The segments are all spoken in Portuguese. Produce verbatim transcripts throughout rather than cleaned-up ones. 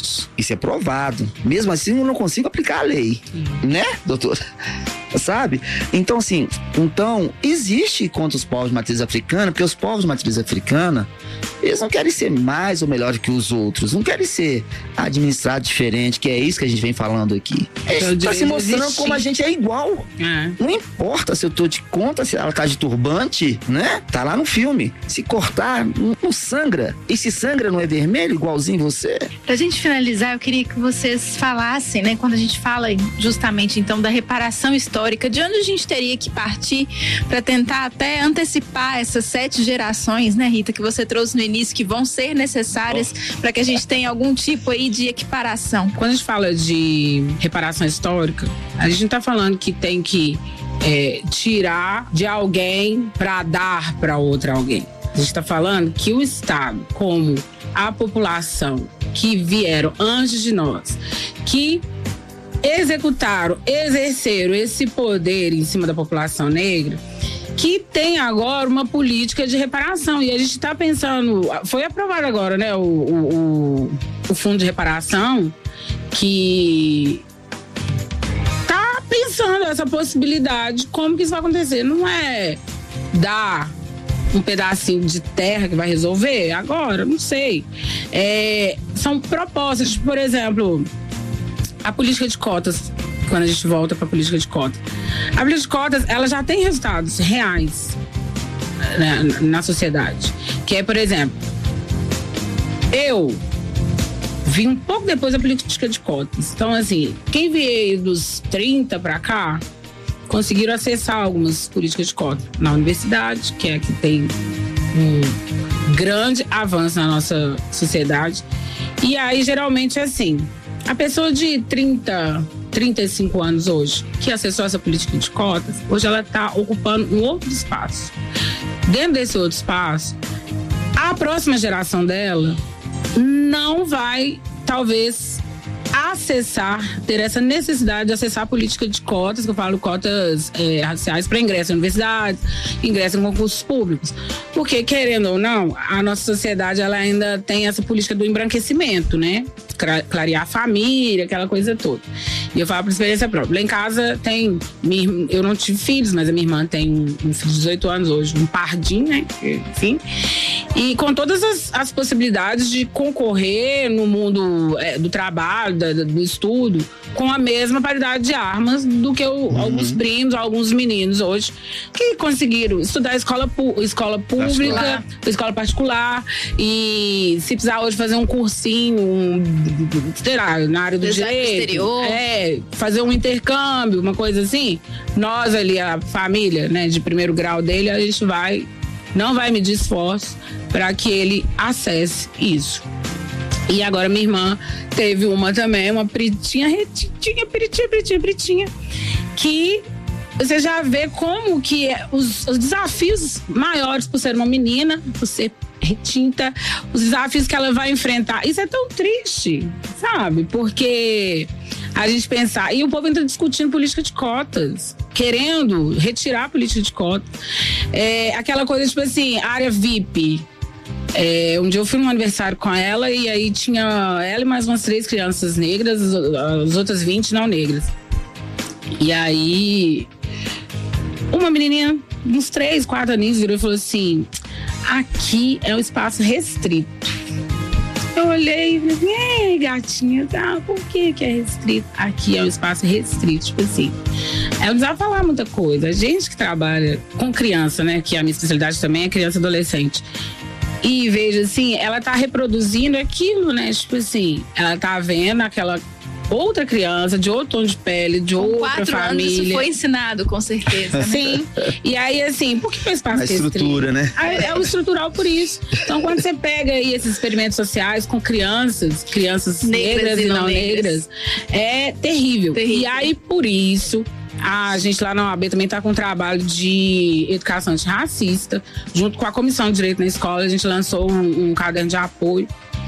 direitos. Isso é provado. Mesmo assim, eu não consigo aplicar a lei. Sim. Né, doutora? Sabe? Então, assim, então, existe contra os povos de matriz africana, porque os povos de matriz africana, eles não querem ser mais ou melhor que os outros, não querem ser administrados diferente, que é isso que a gente vem falando aqui. Está se mostrando existir. Como a gente é igual. É. Não importa se eu tô de conta, se ela tá de turbante, né? Tá lá no filme. Se cortar, não, não sangra. E se sangra, não é vermelho, igualzinho você? Pra gente finalizar, eu queria que vocês falassem, né? Quando a gente fala justamente, então, da reparação histórica, de onde a gente teria que partir para tentar até antecipar essas sete gerações, né, Rita, que você trouxe no início, que vão ser necessárias para que a gente tenha algum tipo aí de equiparação. Quando a gente fala de reparação histórica, a gente não está falando que tem que é, tirar de alguém para dar para outra alguém. A gente está falando que o Estado, como a população que vieram antes de nós, que executaram, exerceram esse poder em cima da população negra, que tem agora uma política de reparação. E a gente está pensando, foi aprovado agora, né, o, o, o fundo de reparação, que tá pensando essa possibilidade, como que isso vai acontecer. Não é dar um pedacinho de terra que vai resolver agora, não sei. É, são propostas, por exemplo, a política de cotas, quando a gente volta para a política de cotas. A política de cotas, ela já tem resultados reais, né, na sociedade. Que é, por exemplo, eu vim um pouco depois da política de cotas. Então, assim, quem veio dos trinta para cá, conseguiram acessar algumas políticas de cotas na universidade, que é que tem um grande avanço na nossa sociedade. E aí, geralmente, é assim, a pessoa de trinta, trinta e cinco anos hoje, que acessou essa política de cotas, hoje ela está ocupando um outro espaço. Dentro desse outro espaço, a próxima geração dela não vai, talvez, acessar, ter essa necessidade de acessar a política de cotas, que eu falo cotas é, raciais para ingresso em universidades, ingresso em concursos públicos. Porque, querendo ou não, a nossa sociedade ela ainda tem essa política do embranquecimento, né? Clarear a família, aquela coisa toda. E eu falo por experiência própria. Lá em casa tem, minha, eu não tive filhos, mas a minha irmã tem um, um filho de dezoito anos hoje, um pardinho, né? Enfim. E com todas as, as possibilidades de concorrer no mundo é, do trabalho, da, do estudo, com a mesma paridade de armas do que o, uhum. alguns primos, alguns meninos hoje, que conseguiram estudar escola, escola pública, particular. escola particular, e se precisar hoje fazer um cursinho, um, sei lá, na área do Design direito, exterior. É, fazer um intercâmbio, uma coisa assim, nós ali, a família, né, de primeiro grau dele, a gente vai, não vai medir esforço para que ele acesse isso. E agora minha irmã teve uma também, uma pretinha, retinha, pretinha, pretinha, pretinha, que você já vê como que é os, os desafios maiores por ser uma menina, por ser retinta, os desafios que ela vai enfrentar. Isso é tão triste, sabe? Porque a gente pensar, e o povo entra discutindo política de cotas, querendo retirar a política de cotas. É, aquela coisa, tipo assim, área V I P. É, um dia eu fui num aniversário com ela e aí tinha ela e mais umas três crianças negras, as outras vinte não negras. E aí uma menininha, uns três, quatro aninhos, virou e falou assim: aqui é um espaço restrito. Eu olhei e falei assim: ei, gatinha, tá, por que que é restrito? Aqui é um espaço restrito, tipo assim. Ela não precisava falar muita coisa. A gente que trabalha com criança, né, que a minha especialidade também é criança e adolescente, e veja assim, ela tá reproduzindo aquilo, né? Tipo assim, ela tá vendo aquela outra criança, de outro tom de pele, de com outra família. Anos isso foi ensinado, com certeza. Né? Sim. E aí, assim, por que o espaço a estrutura, né? É o estrutural por isso. Então, quando você pega aí esses experimentos sociais com crianças, crianças negras, negras e não negras, negras, é terrível. terrível. E aí, por isso, a gente lá na O A B também está com um trabalho de educação antirracista, junto com a Comissão de Direito na Escola. A gente lançou um, um caderno de apoio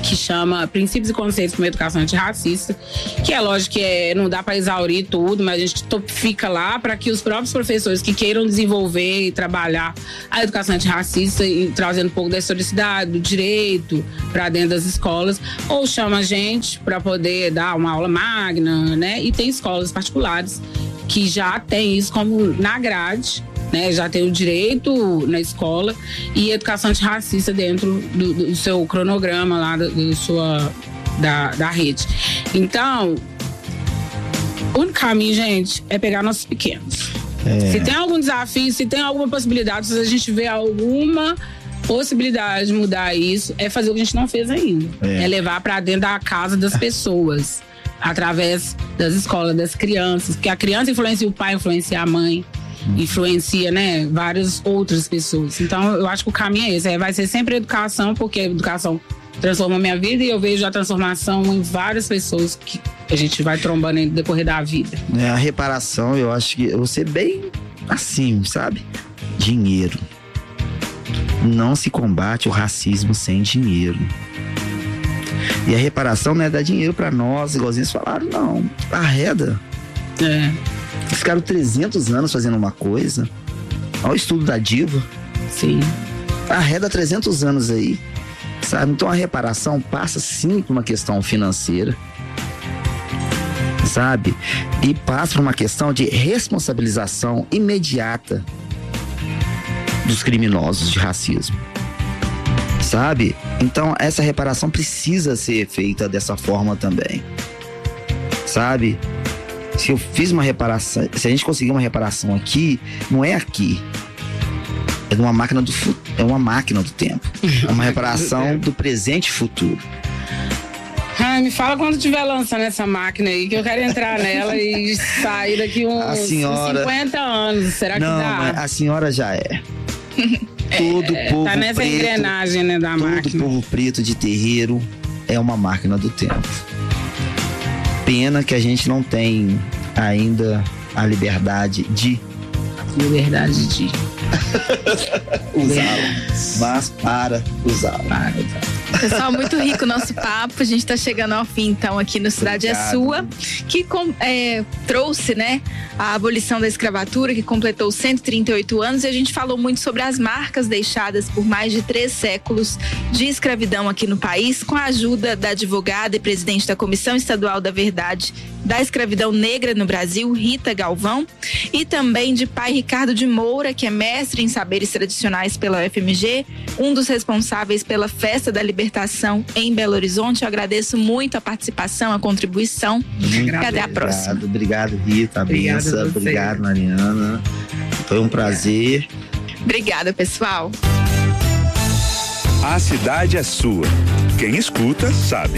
que chama Princípios e Conceitos para uma Educação Antirracista, que é lógico que é, não dá para exaurir tudo, mas a gente fica lá para que os próprios professores que queiram desenvolver e trabalhar a educação antirracista e trazendo um pouco da historicidade, do direito para dentro das escolas, ou chama a gente para poder dar uma aula magna, né? E tem escolas particulares que já tem isso como na grade, né, já tem o direito na escola e educação antirracista dentro do, do seu cronograma lá, do, do sua, da, da rede. Então, o único caminho, gente, é pegar nossos pequenos. É. Se tem algum desafio, se tem alguma possibilidade, se a gente vê alguma possibilidade de mudar isso, é fazer o que a gente não fez ainda. É, é levar para dentro da casa das pessoas, através das escolas, das crianças, porque a criança influencia o pai, influencia a mãe, influencia, né, várias outras pessoas. Então, eu acho que o caminho é esse, é, vai ser sempre educação, porque a educação transforma a minha vida e eu vejo a transformação em várias pessoas que a gente vai trombando no decorrer da vida. É, a reparação, eu acho que eu vou ser bem assim, sabe? Dinheiro. Não se combate o racismo sem dinheiro. E a reparação não é dar dinheiro pra nós, igualzinho eles falaram, não. Arreda. É. Eles ficaram trezentos anos fazendo uma coisa. Olha o estudo da Diva. Sim. Arreda trezentos anos aí, sabe? Então a reparação passa sim por uma questão financeira, sabe? E passa por uma questão de responsabilização imediata dos criminosos de racismo, sabe? Então essa reparação precisa ser feita dessa forma também, sabe? Se eu fiz uma reparação, se a gente conseguir uma reparação aqui, não é aqui, é uma máquina do é uma máquina do tempo, é uma reparação do presente e futuro. Ai, me fala quando estiver lançando essa máquina aí, que eu quero entrar nela e sair daqui uns, senhora... uns cinquenta anos. Será que não, dá? Mas a senhora já é. Todo é, povo tá nessa preto, engrenagem, né, da todo máquina. Todo povo preto de terreiro é uma máquina do tempo. Pena que a gente não tem ainda a liberdade de liberdade de usá-lo, mas para usá-lo. Para usá-lo. Pessoal, muito rico o nosso papo. A gente está chegando ao fim, então, aqui no Cidade Obrigado. É Sua, que com, é, trouxe, né, a abolição da escravatura, que completou cento e trinta e oito anos, e a gente falou muito sobre as marcas deixadas por mais de três séculos de escravidão aqui no país, com a ajuda da advogada e presidente da Comissão Estadual da Verdade da Escravidão Negra no Brasil, Rita Galvão, e também de pai Ricardo de Moura, que é mestre em saberes tradicionais pela U F M G, um dos responsáveis pela Festa da Libertação em Belo Horizonte. Eu agradeço muito a participação, a contribuição. Muito Até a próxima. Obrigado, Rita, a benção. Obrigado, Mariana. Foi um prazer. Obrigada, pessoal. A cidade é sua. Quem escuta, sabe.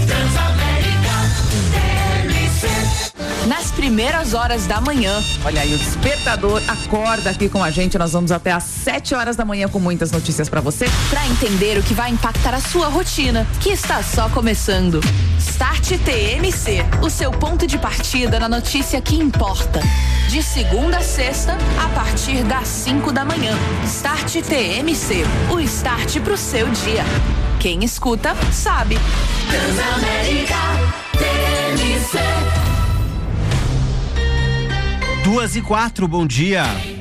Nas primeiras horas da manhã. Olha aí, o despertador acorda aqui com a gente. Nós vamos até às sete horas da manhã com muitas notícias pra você. Pra entender o que vai impactar a sua rotina, que está só começando. Start T M C, o seu ponto de partida na notícia que importa. De segunda a sexta, a partir das cinco da manhã. Start T M C, o start pro seu dia. Quem escuta, sabe. Transamérica T M C. Duas e quatro, bom dia.